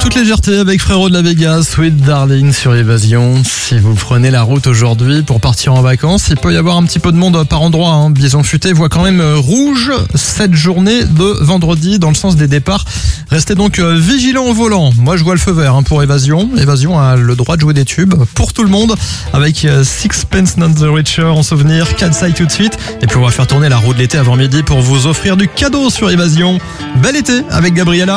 toute légèreté avec Frérot de la Vega, Sweet Darling sur Évasion. Si vous prenez la route aujourd'hui pour partir en vacances, il peut y avoir un petit peu de monde par endroit. Bison Futé voit quand même rouge cette journée de vendredi dans le sens des départs. Restez donc vigilants au volant. Moi je vois le feu vert pour Évasion. Évasion a le droit de jouer des tubes pour tout le monde avec Sixpence None the Richer en souvenir, Cat's Eye tout de suite. Et puis on va faire tourner la roue de l'été avant midi pour vous offrir du cadeau sur Évasion. Bel été avec Gabriella.